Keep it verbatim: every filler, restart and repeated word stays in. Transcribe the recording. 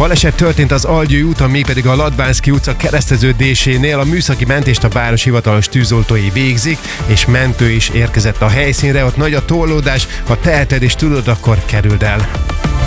Baleset történt az Algyői úton, mégpedig a Ladvánszky utca kereszteződésénél. A műszaki mentést a város hivatalos tűzoltói végzik, és mentő is érkezett a helyszínre. Ott nagy a torlódás, ha teheted és tudod, akkor kerüld el.